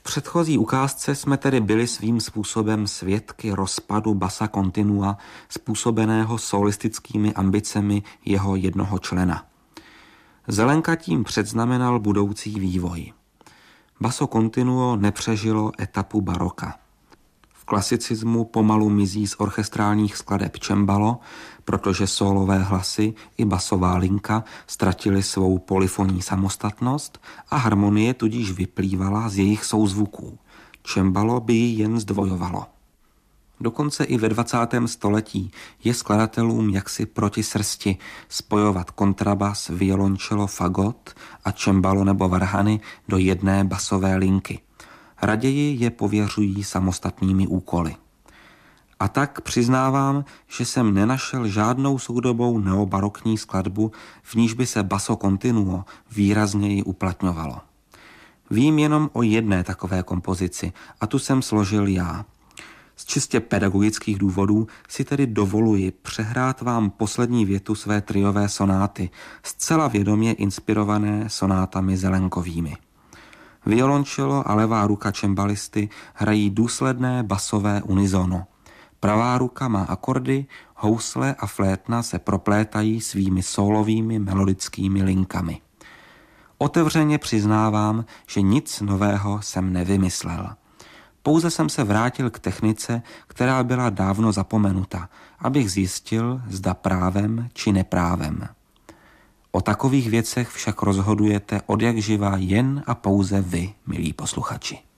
předchozí ukázce jsme tedy byli svým způsobem svědky rozpadu bassa continua způsobeného solistickými ambicemi jeho jednoho člena. Zelenka tím předznamenal budoucí vývoj. Basso continuo nepřežilo etapu baroka. V klasicismu pomalu mizí z orchestrálních skladeb cembalo, protože sólové hlasy i basová linka ztratily svou polyfonní samostatnost a harmonie tudíž vyplývala z jejich souzvuků. Cembalo by ji jen zdvojovalo. Dokonce i ve 20. století je skladatelům jaksi proti srsti spojovat kontrabas, violoncello, fagot a cembalo nebo varhany do jedné basové linky. Raději je pověřují samostatnými úkoly. A tak přiznávám, že jsem nenašel žádnou soudobou neobarokní skladbu, v níž by se basso continuo výrazněji uplatňovalo. Vím jenom o jedné takové kompozici a tu jsem složil já. Z čistě pedagogických důvodů si tedy dovoluji přehrát vám poslední větu své triové sonáty, zcela vědomě inspirované sonátami Zelenkovými. Violoncello a levá ruka cembalisty hrají důsledné basové unisono. Pravá ruka má akordy, housle a flétna se proplétají svými sólovými melodickými linkami. Otevřeně přiznávám, že nic nového jsem nevymyslel. Pouze jsem se vrátil k technice, která byla dávno zapomenuta, abych zjistil, zda právem či neprávem. O takových věcech však rozhodujete odjakživa jen a pouze vy, milí posluchači.